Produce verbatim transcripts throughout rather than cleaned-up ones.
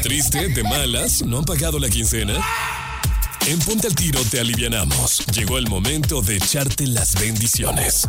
¿Triste, de malas, no han pagado la quincena? En Ponte al Tiro te alivianamos. Llegó el momento de echarte las bendiciones.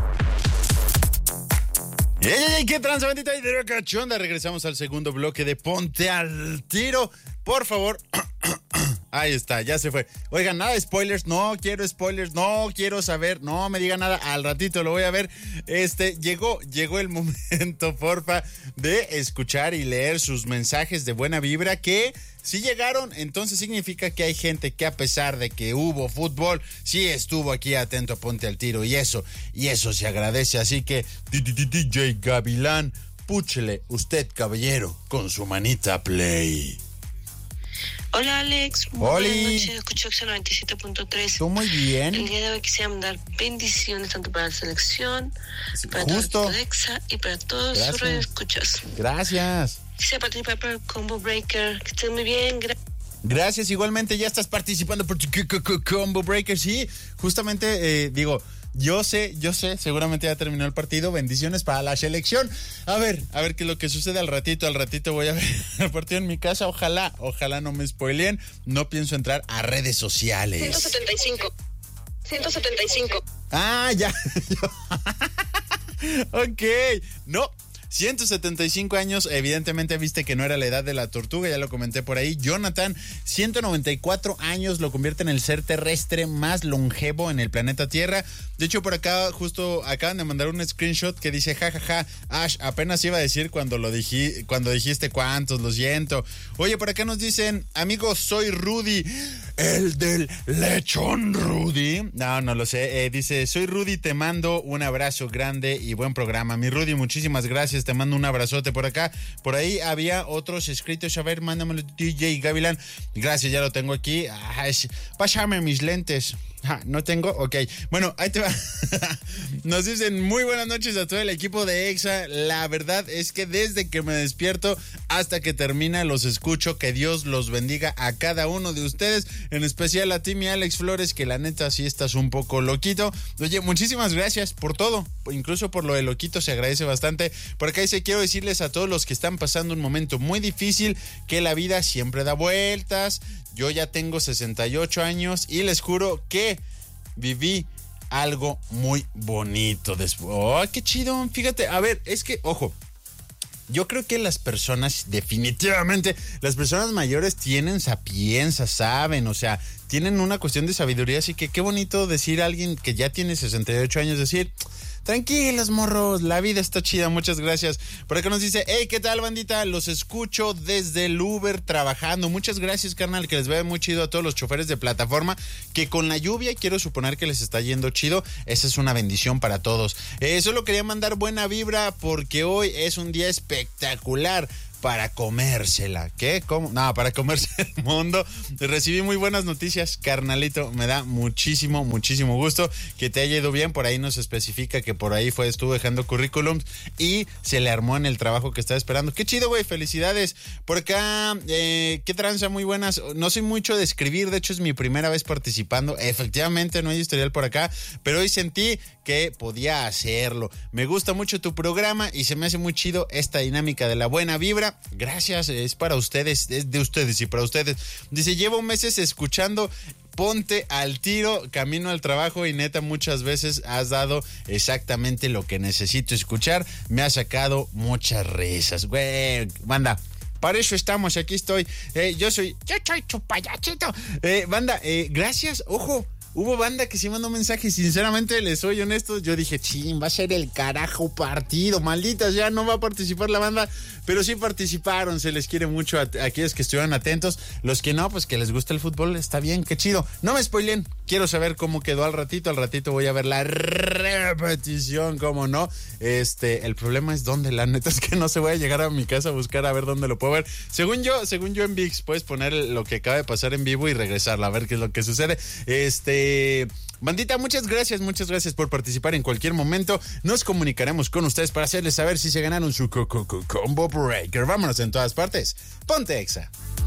¡Ey, ey, ey! ¡Qué tranza, bendita y de cachonda! Regresamos al segundo bloque de Ponte al Tiro. Por favor. Ahí está, ya se fue. Oigan, nada de spoilers, no quiero spoilers, no quiero saber, no me diga nada, al ratito lo voy a ver. Este, llegó, llegó el momento, porfa, de escuchar y leer sus mensajes de buena vibra que si llegaron, entonces significa que hay gente que a pesar de que hubo fútbol, sí estuvo aquí atento a Ponte al Tiro y eso, y eso se agradece. Así que, D J Gavilán, púchele usted, caballero, con su manita play. Hola Alex, muy Oli. buenas noches, escucho Acción noventa y siete punto tres. Tú muy bien. El día de hoy quisiera mandar bendiciones tanto para la selección, para Justo. todo Exa y para todos Gracias. sus radioescuchas. Gracias. Quisiera participar para el Combo Breaker, que estén muy bien, gracias. Gracias, igualmente ya estás participando por tu Combo Breaker, sí, justamente, eh, digo, yo sé, yo sé, seguramente ya terminó el partido, bendiciones para la selección. A ver, a ver qué es lo que sucede al ratito, al ratito voy a ver el partido en mi casa, ojalá, ojalá no me spoileen, no pienso entrar a redes sociales. ciento setenta y cinco. ciento setenta y cinco. Ah, ya. Ok, no. ciento setenta y cinco años, evidentemente viste que no era la edad de la tortuga, ya lo comenté por ahí. Jonathan, ciento noventa y cuatro años, lo convierte en el ser terrestre más longevo en el planeta Tierra. De hecho, por acá justo acaban de mandar un screenshot que dice, jajaja, ja, ja, Ash, apenas iba a decir cuando lo dije, cuando dijiste cuántos, lo siento. Oye, por acá nos dicen, amigos, soy Rudy, el del lechón Rudy. No, no lo sé, eh, dice, soy Rudy, te mando un abrazo grande y buen programa. Mi Rudy, muchísimas gracias. Te mando un abrazote por acá. Por ahí había otros escritos. A ver, mándamelo, D J Gavilán. Gracias, ya lo tengo aquí. Ay, pásame mis lentes. Ah, ¿no tengo? Ok. Bueno, ahí te va. Nos dicen muy buenas noches a todo el equipo de Exa. La verdad es que desde que me despierto hasta que termina los escucho. Que Dios los bendiga a cada uno de ustedes. En especial a ti, mi Alex Flores, que la neta sí estás un poco loquito. Oye, muchísimas gracias por todo. Incluso por lo de loquito se agradece bastante. Por acá dice, quiero decirles a todos los que están pasando un momento muy difícil que la vida siempre da vueltas. Yo ya tengo sesenta y ocho años y les juro que viví algo muy bonito después. ¡Oh, qué chido! Fíjate, a ver, es que, ojo, yo creo que las personas, definitivamente, las personas mayores tienen sapiencia, saben, o sea, tienen una cuestión de sabiduría, así que qué bonito decir a alguien que ya tiene sesenta y ocho años, decir... Tranquilos, morros, la vida está chida, muchas gracias. Por acá nos dice, hey, ¿qué tal, bandita? Los escucho desde el Uber trabajando. Muchas gracias, carnal, que les vaya muy chido a todos los choferes de plataforma, que con la lluvia quiero suponer que les está yendo chido. Esa es una bendición para todos. Eh, solo quería mandar buena vibra porque hoy es un día espectacular para comérsela. ¿Qué? ¿Cómo? No, para comerse el mundo. Recibí muy buenas noticias, carnalito. Me da muchísimo, muchísimo gusto que te haya ido bien. Por ahí nos especifica que por ahí fue, estuvo dejando currículums y se le armó en el trabajo que estaba esperando. Qué chido, güey. Felicidades. Por acá, eh, qué tranza, muy buenas. No soy mucho de escribir. De hecho, es mi primera vez participando. Efectivamente, no hay historial por acá, pero hoy sentí que podía hacerlo. Me gusta mucho tu programa y se me hace muy chido esta dinámica de la buena vibra. Gracias, es para ustedes, es de ustedes y para ustedes. Dice, llevo meses escuchando Ponte al Tiro, camino al trabajo y neta muchas veces has dado exactamente lo que necesito escuchar. Me ha sacado muchas risas, güey, banda. Para eso estamos, aquí estoy. Eh, yo soy, yo soy tu payachito. Eh, banda, eh, gracias, ojo. Hubo banda que sí mandó mensajes, sinceramente les soy honesto, yo dije, ching, va a ser el carajo partido, malditas, ya no va a participar la banda, pero sí participaron, se les quiere mucho a, a aquellos que estuvieron atentos, los que no, pues que les gusta el fútbol, está bien, qué chido, no me spoilen, quiero saber cómo quedó al ratito, al ratito voy a ver la repetición, cómo no, este, el problema es dónde, la neta es que no se voy a llegar a mi casa a buscar a ver dónde lo puedo ver, según yo, según yo en ViX, puedes poner lo que acaba de pasar en vivo y regresarla, a ver qué es lo que sucede, este, Eh, bandita, muchas gracias, muchas gracias por participar en cualquier momento. Nos comunicaremos con ustedes para hacerles saber si se ganaron su co- co- co- Combo Breaker. Vámonos en todas partes. Ponte Exa.